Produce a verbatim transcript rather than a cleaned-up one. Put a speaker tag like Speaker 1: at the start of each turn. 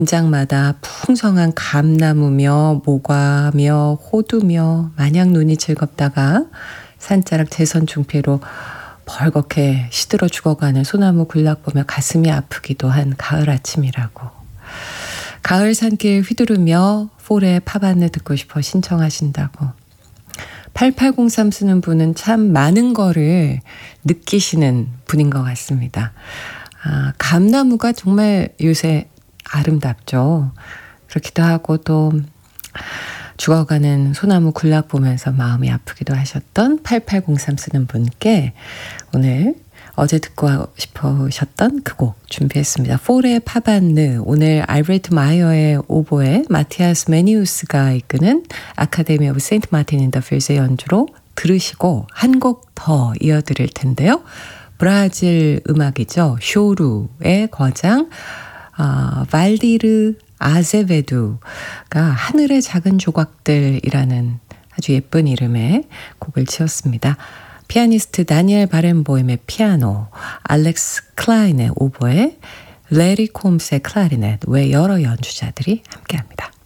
Speaker 1: 장마다 풍성한 감나무며 모과며 호두며 마냥 눈이 즐겁다가 산자락 재선 중폐로 벌겋게 시들어 죽어가는 소나무 군락 보며 가슴이 아프기도 한 가을 아침이라고. 가을 산길 휘두르며 폴의 팝안을 듣고 싶어 신청하신다고. 팔팔공삼 쓰는 분은 참 많은 거를 느끼시는 분인 것 같습니다. 아, 감나무가 정말 요새 아름답죠. 그렇기도 하고 또 죽어가는 소나무 군락 보면서 마음이 아프기도 하셨던 팔팔공삼 쓰는 분께 오늘 어제 듣고 싶으셨던 그 곡 준비했습니다. 폴의 파반느, 오늘 알브레트 마이어의 오보에 마티아스 메니우스가 이끄는 아카데미 오브 세인트 마틴 인 더 필즈의 연주로 들으시고 한 곡 더 이어드릴 텐데요. 브라질 음악이죠. 쇼루의 거장 어, 발디르 아제베두가 하늘의 작은 조각들이라는 아주 예쁜 이름의 곡을 지었습니다. 피아니스트 다니엘 바렌보임의 피아노, 알렉스 클라인의 오보에, 레리 콤스의 클라리넷 외 여러 연주자들이 함께합니다.